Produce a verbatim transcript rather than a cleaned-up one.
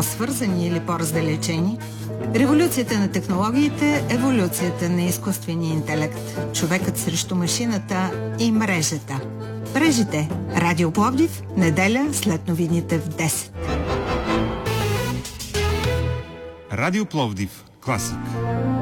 по-свързани или по-раздалечени, революцията на технологиите, еволюцията на изкуствения интелект, човекът срещу машината и мрежата. Мрежите. Радио Пловдив, неделя след новините в десет. Радио Пловдив. Класик.